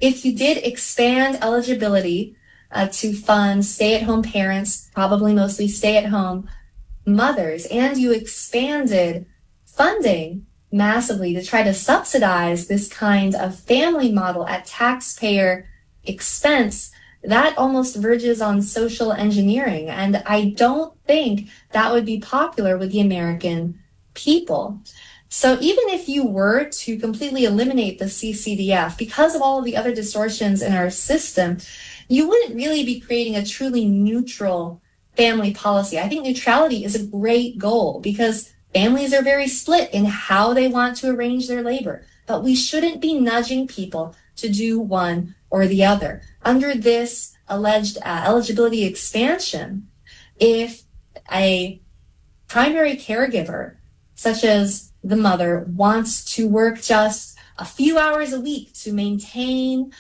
if you did expand eligibility to fund stay-at-home parents, probably mostly stay-at-home mothers, and you expanded funding massively to try to subsidize this kind of family model at taxpayer expense, that almost verges on social engineering. And I don't think that would be popular with the American people. So even if you were to completely eliminate the CCDF, because of all of the other distortions in our system, you wouldn't really be creating a truly neutral family policy. I think neutrality is a great goal because families are very split in how they want to arrange their labor, but we shouldn't be nudging people to do one or the other. Under this alleged eligibility expansion, if a primary caregiver, such as the mother, wants to work just a few hours a week to maintain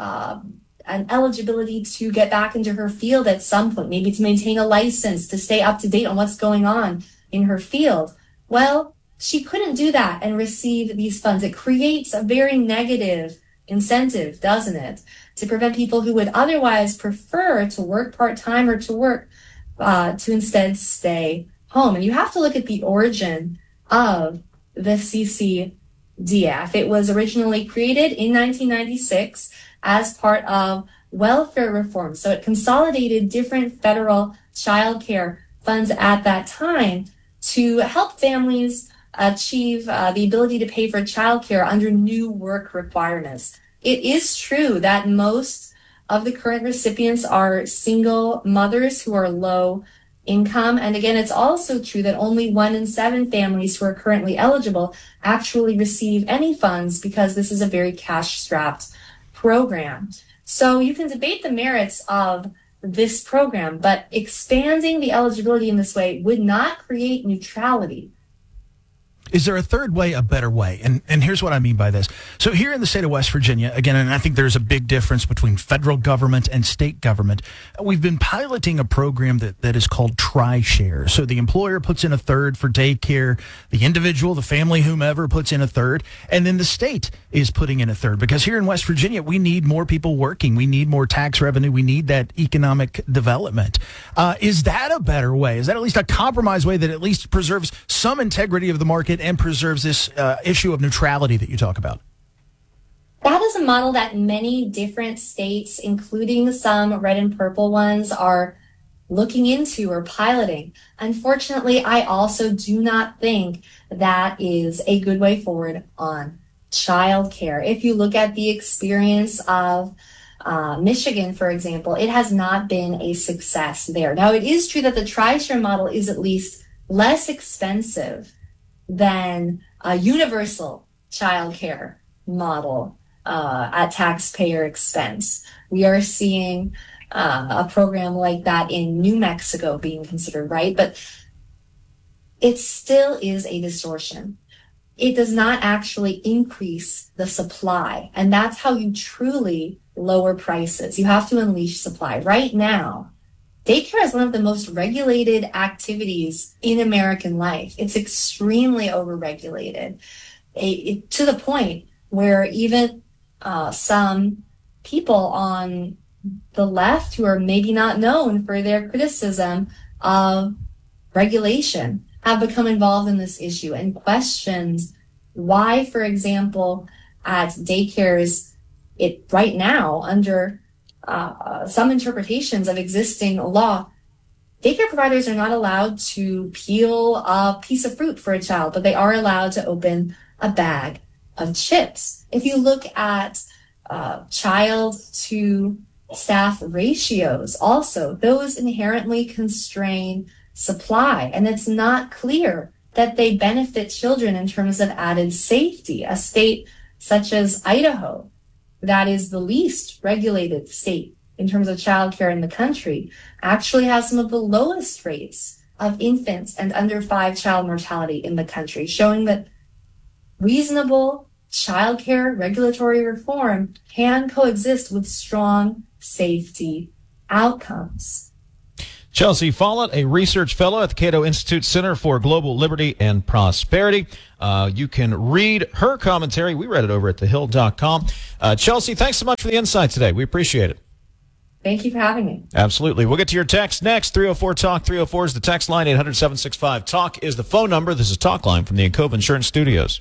an eligibility to get back into her field at some point, maybe to maintain a license, to stay up to date on what's going on in her field, well, she couldn't do that and receive these funds. It creates a very negative incentive, doesn't it, to prevent people who would otherwise prefer to work part-time or to work to instead stay home. And you have to look at the origin of the CCDF. It was originally created in 1996 as part of welfare reform. So it consolidated different federal child care funds at that time to help families achieve the ability to pay for childcare under new work requirements. It is true that most of the current recipients are single mothers who are low income. And again, it's also true that only 1 in 7 families who are currently eligible actually receive any funds because this is a very cash-strapped program. So you can debate the merits of this program, but expanding the eligibility in this way would not create neutrality. Is there a third way, a better way? And here's what I mean by this. So here in the state of West Virginia, again, and I think there's a big difference between federal government and state government, we've been piloting a program that is called TriShare. So the employer puts in a third for daycare, the individual, the family, whomever puts in a third, and then the state is putting in a third. Because here in West Virginia, we need more people working. We need more tax revenue. We need that economic development. Is that a better way? Is that at least a compromise way that at least preserves some integrity of the market and preserves this issue of neutrality that you talk about? That is a model that many different states, including some red and purple ones, are looking into or piloting. Unfortunately, I also do not think that is a good way forward on childcare. If you look at the experience of Michigan, for example, it has not been a success there. Now, it is true that the TriShare model is at least less expensive than a universal childcare model at taxpayer expense. We are seeing a program like that in New Mexico being considered, right? But it still is a distortion. It does not actually increase the supply. And that's how you truly lower prices. You have to unleash supply. Right now, daycare is one of the most regulated activities in American life. It's extremely overregulated, to the point where even some people on the left who are maybe not known for their criticism of regulation have become involved in this issue and questioned why, for example, at daycares, it right now under some interpretations of existing law, daycare providers are not allowed to peel a piece of fruit for a child, but they are allowed to open a bag of chips. If you look at child to staff ratios, also, those inherently constrain supply, and it's not clear that they benefit children in terms of added safety. A state such as Idaho, that is the least regulated state in terms of childcare in the country, actually has some of the lowest rates of infants and under 5 child mortality in the country, showing that reasonable childcare regulatory reform can coexist with strong safety outcomes. Chelsea Follett, a research fellow at the Cato Institute Center for Global Liberty and Prosperity. You can read her commentary. We read it over at thehill.com. Chelsea, thanks so much for the insight today. We appreciate it. Thank you for having me. Absolutely. We'll get to your text next. 304-TALK. 304 is the text line. 800-765-TALK is the phone number. This is Talk Line from the Encova Insurance Studios.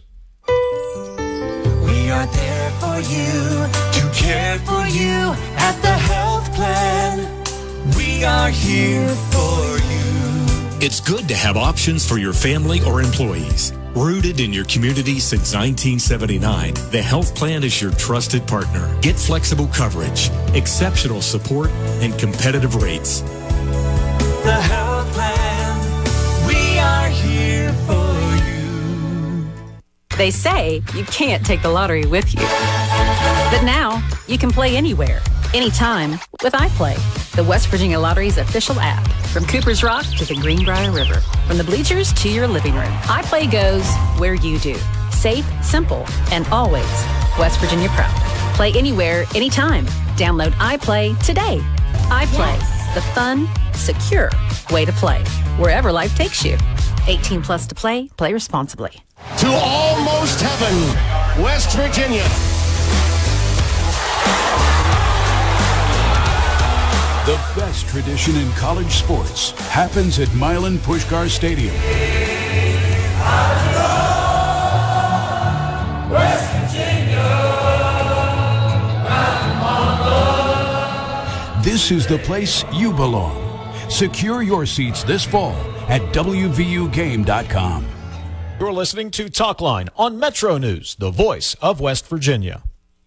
We are there for you, to care for you at the health plan. We are here for you. It's good to have options for your family or employees. Rooted in your community since 1979, the health plan is your trusted partner. Get flexible coverage, exceptional support, and competitive rates. The health plan, we are here for you. They say you can't take the lottery with you. But now, you can play anywhere, anytime with iPlay, the West Virginia Lottery's official app. From Cooper's Rock to the Greenbrier River, from the bleachers to your living room, iPlay goes where you do. Safe, simple, and always West Virginia proud. Play anywhere, anytime. Download iPlay today. iPlay, the fun, secure way to play, wherever life takes you. 18 plus to play. Play responsibly. To almost heaven, West Virginia. The best tradition in college sports happens at Milan Puskar Stadium. West Virginia, This is the place you belong. Secure your seats this fall at WVUGame.com. You're listening to Talk Line on Metro News, the voice of West Virginia.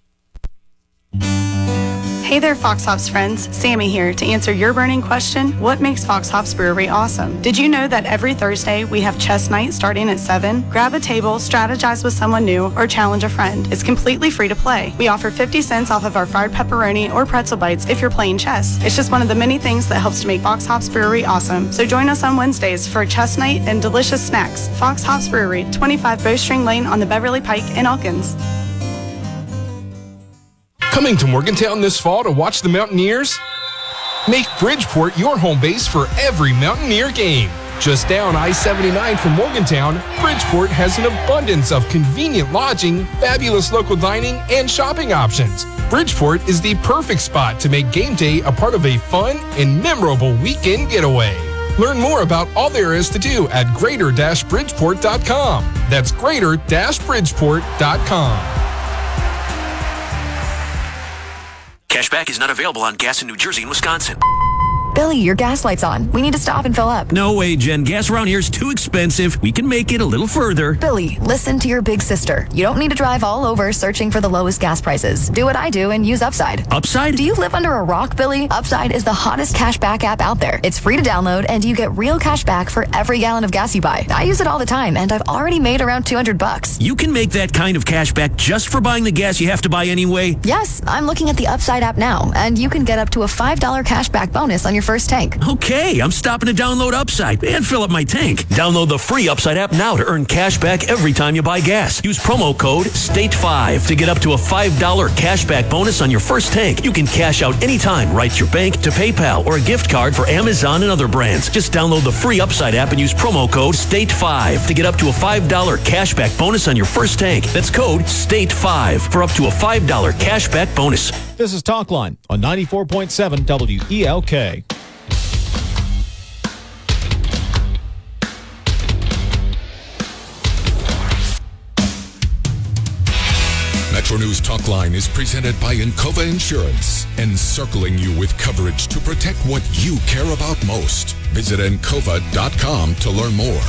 Hey there, Fox Hops friends. Sammy here to answer your burning question, what makes Fox Hops Brewery awesome? Did you know that every Thursday we have chess night starting at 7? Grab a table, strategize with someone new, or challenge a friend. It's completely free to play. We offer 50 cents off of our fried pepperoni or pretzel bites if you're playing chess. It's just one of the many things that helps to make Fox Hops Brewery awesome. So join us on Wednesdays for a chess night and delicious snacks. Fox Hops Brewery, 25 Bowstring Lane on the Beverly Pike in Elkins. Coming to Morgantown this fall to watch the Mountaineers? Make Bridgeport your home base for every Mountaineer game. Just down I-79 from Morgantown, Bridgeport has an abundance of convenient lodging, fabulous local dining, and shopping options. Bridgeport is the perfect spot to make game day a part of a fun and memorable weekend getaway. Learn more about all there is to do at greater-bridgeport.com. That's greater-bridgeport.com. Cashback is not available on gas in New Jersey and Wisconsin. Billy, your gas light's on. We need to stop and fill up. No way, Jen. Gas around here is too expensive. We can make it a little further. Billy, listen to your big sister. You don't need to drive all over searching for the lowest gas prices. Do what I do and use Upside. Upside? Do you live under a rock, Billy? Upside is the hottest cashback app out there. It's free to download, and you get real cash back for every gallon of gas you buy. I use it all the time, and I've already made around $200. You can make that kind of cash back just for buying the gas you have to buy anyway? Yes, I'm looking at the Upside app now, and you can get up to a $5 cashback bonus on your first tank. Okay, I'm stopping to download Upside and fill up my tank. Download the free Upside app now to earn cash back every time you buy gas. Use promo code STATE5 to get up to a $5 cashback bonus on your first tank. You can cash out anytime right to your bank, to PayPal, or a gift card for Amazon and other brands. Just download the free Upside app and use promo code STATE5 to get up to a $5 cashback bonus on your first tank. That's code STATE5 for up to a $5 cashback bonus. This is Talk Line on 94.7 WELK. Metro News Talk Line is presented by Encova Insurance, encircling you with coverage to protect what you care about most. Visit Encova.com to learn more.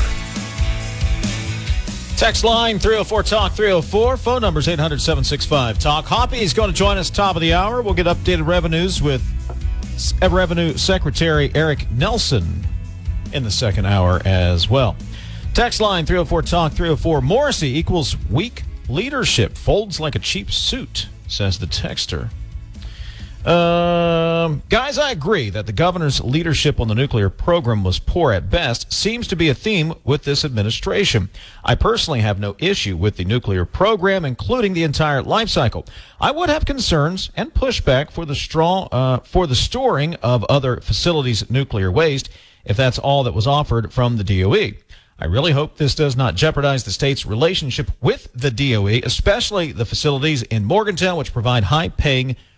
Text line 304-TALK 304. Phone numbers 800-765-TALK. Hoppy is going to join us top of the hour. We'll get updated revenues with Revenue Secretary Eric Nelson in the second hour as well. Text line 304-TALK 304. Morrissey equals weak leadership. Folds like a cheap suit, says the texter. Guys, I agree that the governor's leadership on the nuclear program was poor at best. Seems to be a theme with this administration. I personally have no issue with the nuclear program, including the entire life cycle. I would have concerns and pushback for the storing of other facilities' nuclear waste if that's all that was offered from the DOE. I really hope this does not jeopardize the state's relationship with the DOE, especially the facilities in Morgantown, which provide high-paying